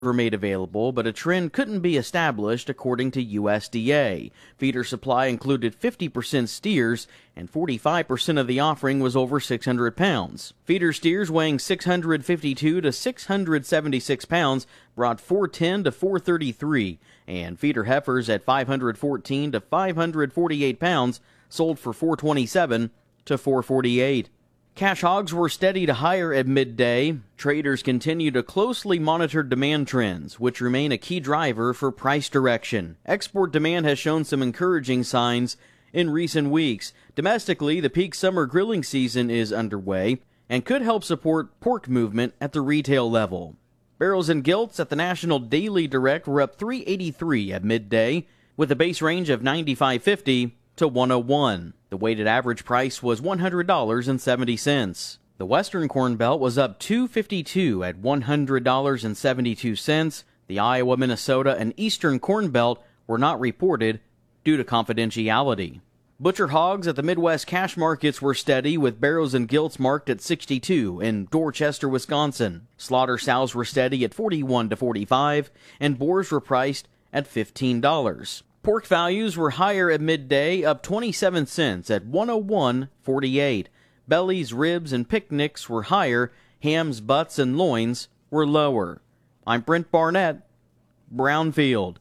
were made available, but a trend couldn't be established according to USDA. Feeder supply included 50% steers, and 45% of the offering was over 600 pounds. Feeder steers weighing 652 to 676 pounds brought 410 to 433, and feeder heifers at 514 to 548 pounds sold for 427 to 448. Cash hogs were steady to higher at midday. Traders continue to closely monitor demand trends, which remain a key driver for price direction. Export demand has shown some encouraging signs in recent weeks. Domestically, the peak summer grilling season is underway and could help support pork movement at the retail level. Barrels and gilts at the National Daily Direct were up $3.83 at midday, with a base range of $95.50 to $101. The weighted average price was $100.70. The Western Corn Belt was up $2.52 at $100.72. The Iowa, Minnesota, and Eastern Corn Belt were not reported due to confidentiality. Butcher hogs at the Midwest cash markets were steady, with barrows and gilts marked at 62 in Dorchester, Wisconsin. Slaughter sows were steady at 41 to 45, and boars were priced at $15. Pork values were higher at midday, up 27 cents at $101.48. Bellies, ribs, and picnics were higher. Hams, butts, and loins were lower. I'm Brent Barnett, Brownfield.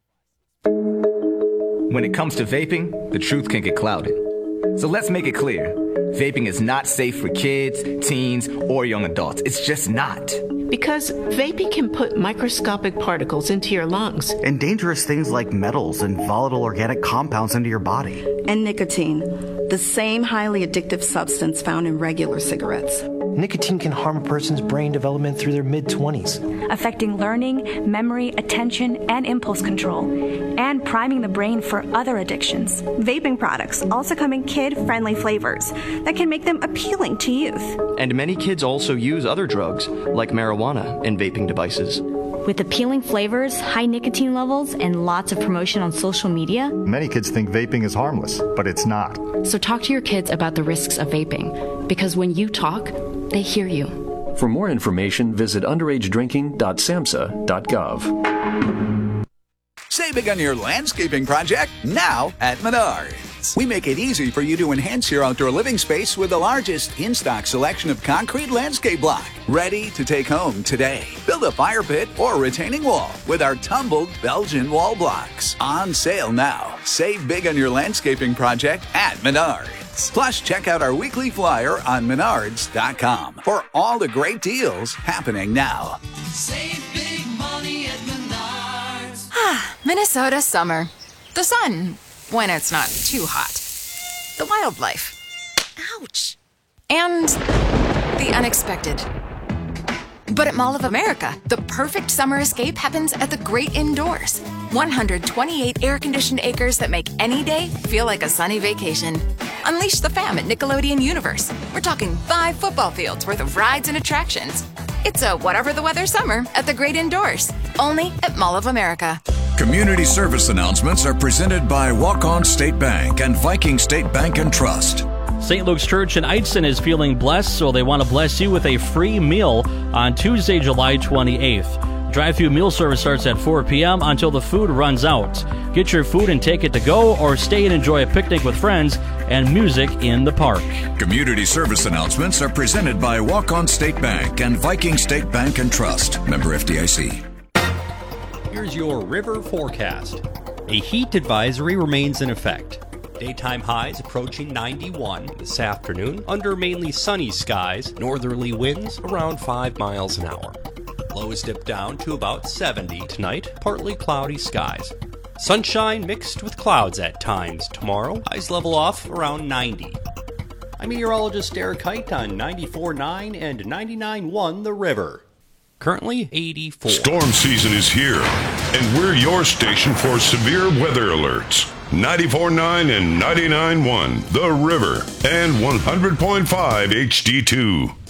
When it comes to vaping, the truth can get clouded. So let's make it clear. Vaping is not safe for kids, teens, or young adults. It's just not. Because vaping can put microscopic particles into your lungs. And dangerous things like metals and volatile organic compounds into your body. And nicotine, the same highly addictive substance found in regular cigarettes. Nicotine can harm a person's brain development through their mid-20s, affecting learning, memory, attention, and impulse control, and priming the brain for other addictions. Vaping products also come in kid-friendly flavors that can make them appealing to youth. And many kids also use other drugs, like marijuana, in vaping devices. With appealing flavors, high nicotine levels, and lots of promotion on social media, many kids think vaping is harmless, but it's not. So talk to your kids about the risks of vaping, because when you talk, they hear you. For more information, visit underagedrinking.samhsa.gov. Save big on your landscaping project now at Menards. We make it easy for you to enhance your outdoor living space with the largest in-stock selection of concrete landscape block, ready to take home today. Build a fire pit or retaining wall with our tumbled Belgian wall blocks. On sale now. Save big on your landscaping project at Menards. Plus, check out our weekly flyer on Menards.com for all the great deals happening now. Save big money at Menards. Minnesota summer. The sun, when it's not too hot. The wildlife. Ouch. And the unexpected. But at Mall of America, the perfect summer escape happens at the great indoors. 128 air-conditioned acres that make any day feel like a sunny vacation. Unleash the fam at Nickelodeon Universe. We're talking 5 football fields worth of rides and attractions. It's a whatever the weather summer at the great indoors. Only at Mall of America. Community service announcements are presented by Walk-On State Bank and Viking State Bank and Trust. St. Luke's Church in Eidston is feeling blessed, so they want to bless you with a free meal on Tuesday, July 28th. Drive-thru meal service starts at 4 p.m. until the food runs out. Get your food and take it to go, or stay and enjoy a picnic with friends and music in the park. Community service announcements are presented by Walk-On State Bank and Viking State Bank and Trust. Member FDIC. Here's your river forecast. A heat advisory remains in effect. Daytime highs approaching 91 this afternoon under mainly sunny skies, northerly winds around 5 miles an hour. Lows dip down to about 70 tonight, partly cloudy skies. Sunshine mixed with clouds at times tomorrow, highs level off around 90. I'm meteorologist Derek Height on 94.9 and 99.1 The River. Currently 84. Storm season is here, and we're your station for severe weather alerts. 94.9 and 99.1 The River and 100.5 HD2.